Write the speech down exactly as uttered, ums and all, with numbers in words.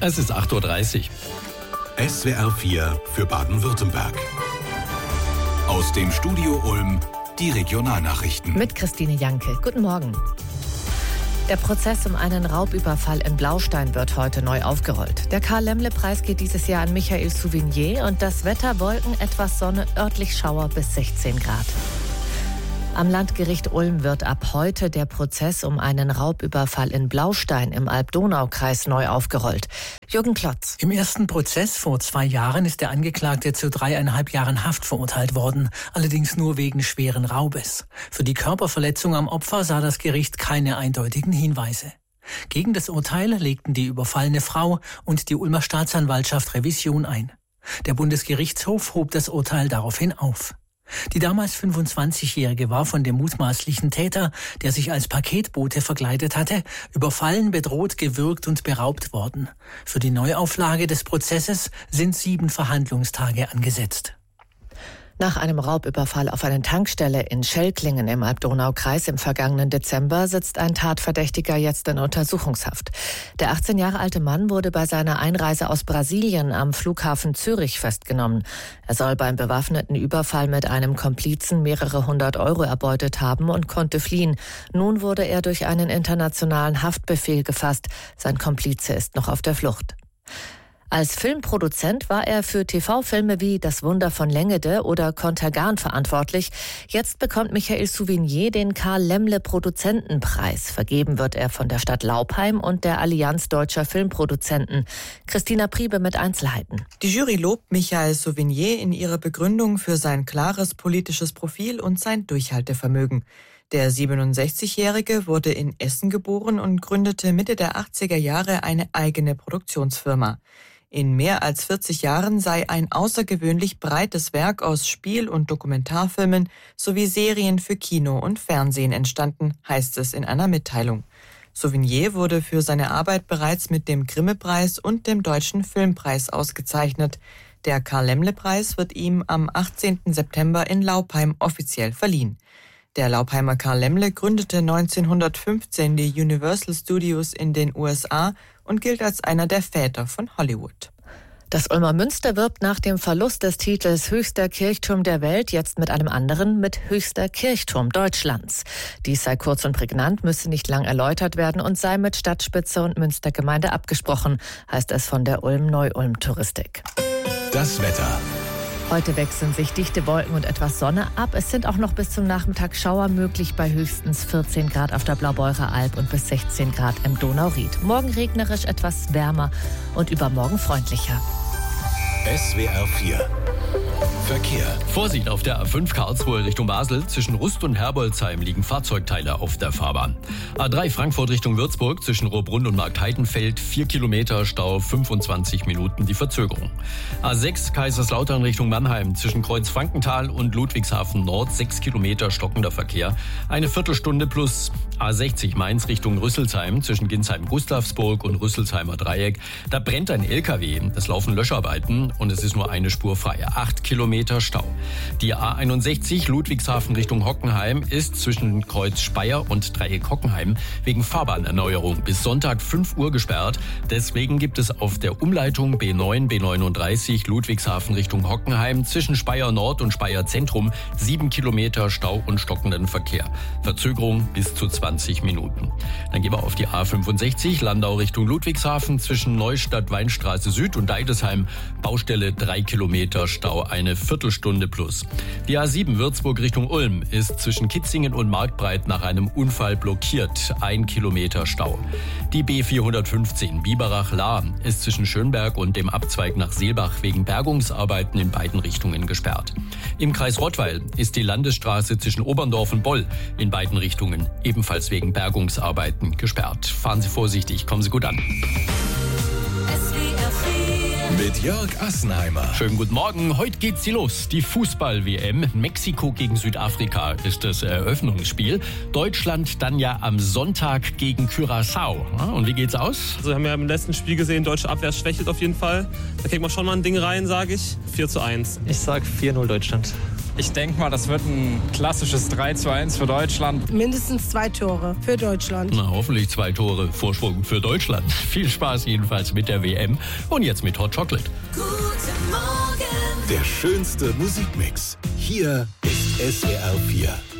Es ist acht Uhr dreißig. S W R vier für Baden-Württemberg. Aus dem Studio Ulm die Regionalnachrichten. Mit Christine Janke. Guten Morgen. Der Prozess um einen Raubüberfall in Blaustein wird heute neu aufgerollt. Der Karl-Lemle-Preis geht dieses Jahr an Michael Souvignier und das Wetter Wolken, etwas Sonne, örtlich Schauer bis sechzehn Grad. Am Landgericht Ulm wird ab heute der Prozess um einen Raubüberfall in Blaustein im Alb-Donau-Kreis neu aufgerollt. Jürgen Klotz. Im ersten Prozess vor zwei Jahren ist der Angeklagte zu dreieinhalb Jahren Haft verurteilt worden, allerdings nur wegen schweren Raubes. Für die Körperverletzung am Opfer sah das Gericht keine eindeutigen Hinweise. Gegen das Urteil legten die überfallene Frau und die Ulmer Staatsanwaltschaft Revision ein. Der Bundesgerichtshof hob das Urteil daraufhin auf. Die damals fünfundzwanzigjährige war von dem mutmaßlichen Täter, der sich als Paketbote verkleidet hatte, überfallen, bedroht, gewürgt und beraubt worden. Für die Neuauflage des Prozesses sind sieben Verhandlungstage angesetzt. Nach einem Raubüberfall auf eine Tankstelle in Schellklingen im Alb-Donau-Kreis im vergangenen Dezember sitzt ein Tatverdächtiger jetzt in Untersuchungshaft. Der achtzehn Jahre alte Mann wurde bei seiner Einreise aus Brasilien am Flughafen Zürich festgenommen. Er soll beim bewaffneten Überfall mit einem Komplizen mehrere hundert Euro erbeutet haben und konnte fliehen. Nun wurde er durch einen internationalen Haftbefehl gefasst. Sein Komplize ist noch auf der Flucht. Als Filmproduzent war er für T V-Filme wie Das Wunder von Längede oder Contergan verantwortlich. Jetzt bekommt Michael Souvignier den Karl-Lemle-Produzentenpreis. Vergeben wird er von der Stadt Laupheim und der Allianz Deutscher Filmproduzenten. Christina Priebe mit Einzelheiten. Die Jury lobt Michael Souvignier in ihrer Begründung für sein klares politisches Profil und sein Durchhaltevermögen. Der siebenundsechzigjährige wurde in Essen geboren und gründete Mitte der achtziger Jahre eine eigene Produktionsfirma. In mehr als vierzig Jahren sei ein außergewöhnlich breites Werk aus Spiel- und Dokumentarfilmen sowie Serien für Kino und Fernsehen entstanden, heißt es in einer Mitteilung. Souvignier wurde für seine Arbeit bereits mit dem Grimme-Preis und dem Deutschen Filmpreis ausgezeichnet. Der Karl-Lemle-Preis wird ihm am achtzehnten September in Laupheim offiziell verliehen. Der Laupheimer Karl Lemle gründete neunzehnhundertfünfzehn die Universal Studios in den U S A und gilt als einer der Väter von Hollywood. Das Ulmer Münster wirbt nach dem Verlust des Titels Höchster Kirchturm der Welt jetzt mit einem anderen, mit Höchster Kirchturm Deutschlands. Dies sei kurz und prägnant, müsse nicht lang erläutert werden und sei mit Stadtspitze und Münstergemeinde abgesprochen, heißt es von der Ulm-Neu-Ulm-Touristik. Das Wetter. Heute wechseln sich dichte Wolken und etwas Sonne ab. Es sind auch noch bis zum Nachmittag Schauer möglich bei höchstens vierzehn Grad auf der Blaubeurer Alb und bis sechzehn Grad im Donauried. Morgen regnerisch, etwas wärmer und übermorgen freundlicher. S W R vier Verkehr. Vorsicht auf der A fünf Karlsruhe Richtung Basel. Zwischen Rust und Herbolzheim liegen Fahrzeugteile auf der Fahrbahn. A drei Frankfurt Richtung Würzburg zwischen Rohrbrunn und Marktheidenfeld. vier Kilometer Stau, fünfundzwanzig Minuten die Verzögerung. A sechs Kaiserslautern Richtung Mannheim zwischen Kreuz-Frankenthal und Ludwigshafen Nord. sechs Kilometer stockender Verkehr. Eine Viertelstunde plus. A sechzig Mainz Richtung Rüsselsheim zwischen Ginsheim-Gustavsburg und Rüsselsheimer Dreieck. Da brennt ein L K W. Es laufen Löscharbeiten und es ist nur eine Spur frei. acht Kilometer Stau. Die A einundsechzig Ludwigshafen Richtung Hockenheim ist zwischen Kreuz Speyer und Dreieck Hockenheim wegen Fahrbahnerneuerung bis Sonntag fünf Uhr gesperrt. Deswegen gibt es auf der Umleitung B neun, B neununddreißig Ludwigshafen Richtung Hockenheim zwischen Speyer Nord und Speyer Zentrum sieben Kilometer Stau und stockenden Verkehr. Verzögerung bis zu zwanzig Minuten. Dann gehen wir auf die A fünfundsechzig Landau Richtung Ludwigshafen zwischen Neustadt Weinstraße Süd und Deidesheim. Baustelle drei Kilometer Stau, eine Viertelstunde plus. Die A sieben Würzburg Richtung Ulm ist zwischen Kitzingen und Marktbreit nach einem Unfall blockiert. Ein Kilometer Stau. Die B vierhundertfünfzehn Biberach-Lahr ist zwischen Schönberg und dem Abzweig nach Seelbach wegen Bergungsarbeiten in beiden Richtungen gesperrt. Im Kreis Rottweil ist die Landesstraße zwischen Oberndorf und Boll in beiden Richtungen ebenfalls wegen Bergungsarbeiten gesperrt. Fahren Sie vorsichtig, kommen Sie gut an. Mit Jörg Assenheimer. Schönen guten Morgen. Heute geht's hier los. Die Fußball-W M. Mexiko gegen Südafrika ist das Eröffnungsspiel. Deutschland dann ja am Sonntag gegen Curaçao. Und wie geht's aus? Also wir haben ja im letzten Spiel gesehen, deutsche Abwehr schwächelt auf jeden Fall. Da kriegt man schon mal ein Ding rein, sage ich. vier zu eins. Ich sag vier null Deutschland. Ich denke mal, das wird ein klassisches drei zu eins für Deutschland. Mindestens zwei Tore für Deutschland. Na, hoffentlich zwei Tore Vorsprung für Deutschland. Viel Spaß jedenfalls mit der W M und jetzt mit Hot Chocolate. Der schönste Musikmix. Hier ist S W R vier.